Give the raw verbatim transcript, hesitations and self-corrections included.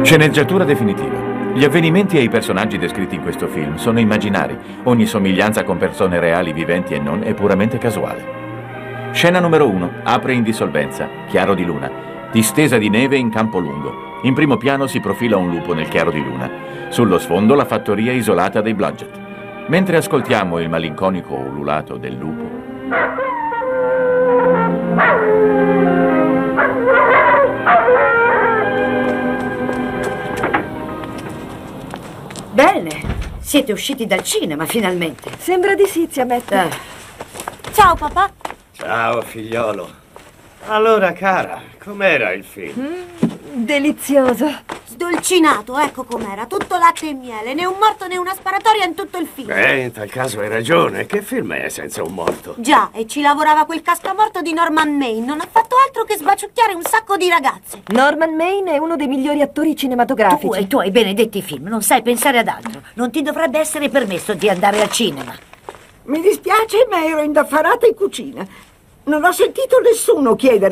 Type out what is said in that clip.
Sceneggiatura definitiva. Gli avvenimenti e i personaggi descritti in questo film sono immaginari. Ogni somiglianza con persone reali, viventi e non, è puramente casuale. Scena numero uno. Apre in dissolvenza. Chiaro di luna. Distesa di neve in campo lungo. In primo piano si profila un lupo nel chiaro di luna. Sullo sfondo la fattoria isolata dei Blodgett. Mentre ascoltiamo il malinconico ululato del lupo... Bene, siete usciti dal cinema finalmente. Sembra di sì, zia Metta. Eh. Ciao papà. Ciao figliolo. Allora cara, com'era il film? Mm, delizioso. Sdolcinato, ecco com'era. Tutto latte e miele, né un morto né una sparatoria in tutto il film. Eh, in tal caso hai ragione. Che film è senza un morto? Già, e ci lavorava quel cascamorto di Norman Maine. Non ha fatto altro che sbaciucchiare un sacco di ragazze. Norman Maine è uno dei migliori attori cinematografici. Tu e i tuoi benedetti film, non sai pensare ad altro. Non ti dovrebbe essere permesso di andare al cinema. Mi dispiace, ma ero indaffarata in cucina. Non ho sentito nessuno chiedere